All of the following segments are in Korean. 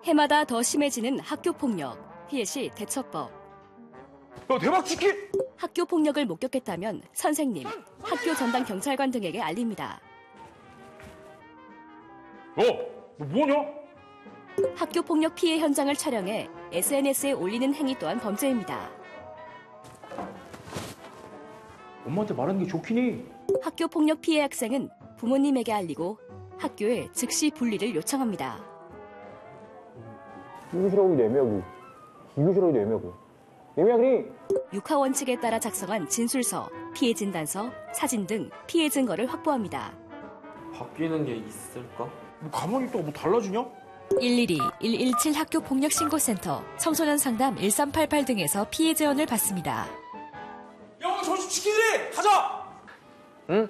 해마다 더 심해지는 학교폭력, 피해시 대처법. 야, 대박 치킨! 학교폭력을 목격했다면 선생님, 학교 전담 경찰관 등에게 알립니다. 너 뭐냐? 학교폭력 피해 현장을 촬영해 SNS에 올리는 행위 또한 범죄입니다. 엄마한테 말하는 게 좋긴 해. 학교폭력 피해 학생은 부모님에게 알리고 학교에 즉시 분리를 요청합니다. 이거 싫어하고 내명이. 이거 싫어하고 내명이. 내명이. 육하 원칙에 따라 작성한 진술서, 피해 진단서, 사진 등 피해 증거를 확보합니다. 바뀌는 게 있을까? 뭐 가만히 있다가 뭐 달라지냐? 112, 117 학교폭력 신고센터, 청소년 상담 1388 등에서 피해 지원을 받습니다. 야, 점심 치킨이지! 가자! 응?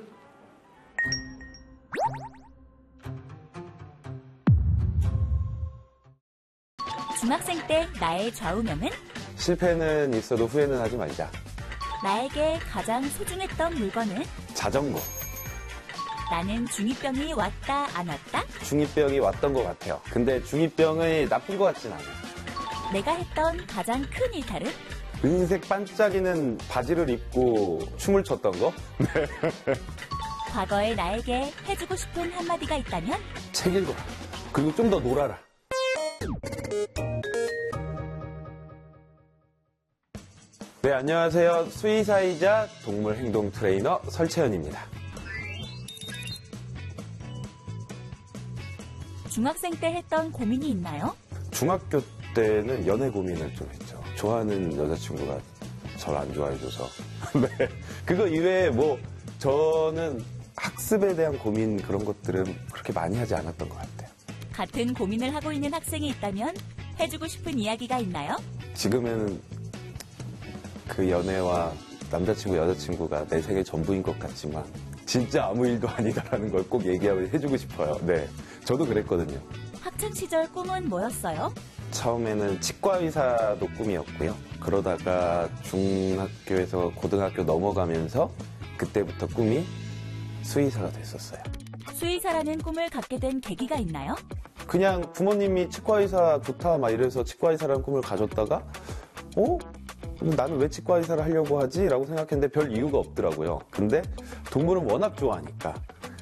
중학생 때 나의 좌우명은? 실패는 있어도 후회는 하지 말자. 나에게 가장 소중했던 물건은? 자전거. 나는 중2병이 왔다 안 왔다? 중2병이 왔던 것 같아요. 근데 중2병이 나쁜 것 같진 않아요. 내가 했던 가장 큰 일탈은? 은색 반짝이는 바지를 입고 춤을 췄던 거? 과거의 나에게 해주고 싶은 한마디가 있다면? 책 읽어라. 그리고 좀 더 놀아라. 네, 안녕하세요. 수의사이자 동물 행동 트레이너 설채연입니다. 중학생 때 했던 고민이 있나요? 중학교 때는 연애 고민을 좀 했죠. 좋아하는 여자친구가 저를 안 좋아해줘서. 네. 그거 이외에 뭐, 저는 학습에 대한 고민 그런 것들은 그렇게 많이 하지 않았던 것 같아요. 같은 고민을 하고 있는 학생이 있다면 해주고 싶은 이야기가 있나요? 지금에는 그 연애와 남자친구, 여자친구가 내 생애 전부인 것 같지만 진짜 아무 일도 아니다라는 걸 꼭 얘기하고 해주고 싶어요. 네, 저도 그랬거든요. 학창시절 꿈은 뭐였어요? 처음에는 치과의사도 꿈이었고요. 그러다가 중학교에서 고등학교 넘어가면서 그때부터 꿈이 수의사가 됐었어요. 수의사라는 꿈을 갖게 된 계기가 있나요? 그냥 부모님이 치과의사 좋다 막 이래서 치과의사라는 꿈을 가졌다가 나는 왜 치과의사를 하려고 하지? 라고 생각했는데 별 이유가 없더라고요. 근데 동물은 워낙 좋아하니까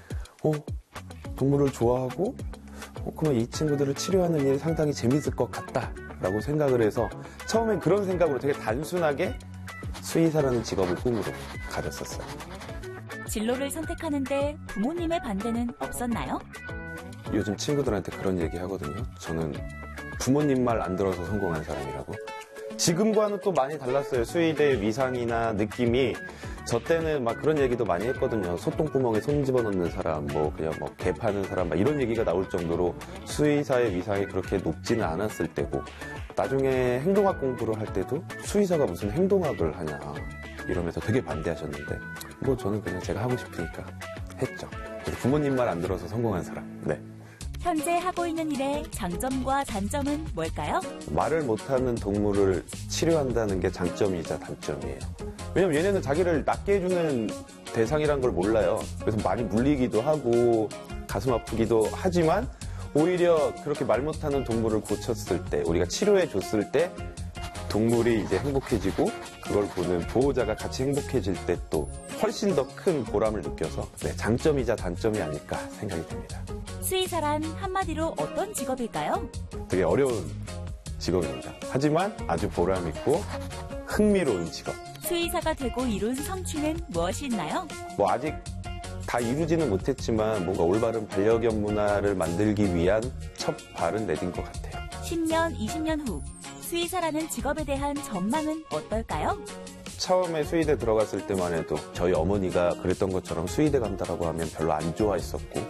동물을 좋아하고 그러면 이 친구들을 치료하는 일이 상당히 재밌을 것 같다 라고 생각을 해서 처음엔 그런 생각으로 되게 단순하게 수의사라는 직업을 꿈으로 가졌었어요. 진로를 선택하는데 부모님의 반대는 없었나요? 요즘 친구들한테 그런 얘기 하거든요. 저는 부모님 말 안 들어서 성공한 사람이라고. 지금과는 또 많이 달랐어요. 수의대의 위상이나 느낌이. 저 때는 막 그런 얘기도 많이 했거든요. 소똥구멍에 손 집어넣는 사람, 그냥 개 파는 사람, 이런 얘기가 나올 정도로 수의사의 위상이 그렇게 높지는 않았을 때고, 나중에 행동학 공부를 할 때도 수의사가 무슨 행동학을 하냐, 이러면서 되게 반대하셨는데, 저는 그냥 제가 하고 싶으니까 했죠. 부모님 말 안 들어서 성공한 사람. 네. 현재 하고 있는 일의 장점과 단점은 뭘까요? 말을 못하는 동물을 치료한다는 게 장점이자 단점이에요. 왜냐면 얘네는 자기를 낫게 해주는 대상이란 걸 몰라요. 그래서 많이 물리기도 하고 가슴 아프기도 하지만 오히려 그렇게 말 못하는 동물을 고쳤을 때, 우리가 치료해 줬을 때 동물이 이제 행복해지고 그걸 보는 보호자가 같이 행복해질 때 또 훨씬 더 큰 보람을 느껴서 장점이자 단점이 아닐까 생각이 됩니다. 수의사란 한마디로 어떤 직업일까요? 되게 어려운 직업입니다. 하지만 아주 보람있고 흥미로운 직업. 수의사가 되고 이룬 성취는 무엇이 있나요? 아직 다 이루지는 못했지만 뭔가 올바른 반려견 문화를 만들기 위한 첫 발은 내딘 것 같아요. 10년, 20년 후 수의사라는 직업에 대한 전망은 어떨까요? 처음에 수의대 들어갔을 때만 해도 저희 어머니가 그랬던 것처럼 수의대 간다라고 하면 별로 안 좋아했었고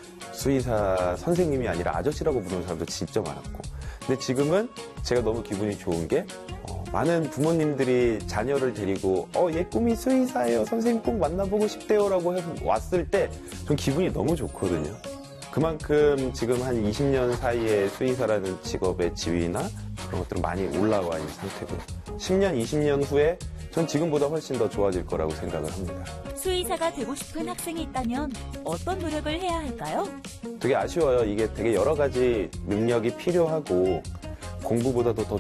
수의사 선생님이 아니라 아저씨라고 부르는 사람도 진짜 많았고, 근데 지금은 제가 너무 기분이 좋은 게 많은 부모님들이 자녀를 데리고 얘 꿈이 수의사예요, 선생님 꼭 만나보고 싶대요 라고 왔을 때 전 기분이 너무 좋거든요. 그만큼 지금 한 20년 사이에 수의사라는 직업의 지위나 그런 것들은 많이 올라와 있는 상태고요. 10년, 20년 후에 전 지금보다 훨씬 더 좋아질 거라고 생각을 합니다. 수의사가 되고 싶은 학생이 있다면 어떤 노력을 해야 할까요? 되게 아쉬워요. 이게 되게 여러 가지 능력이 필요하고 공부보다도 더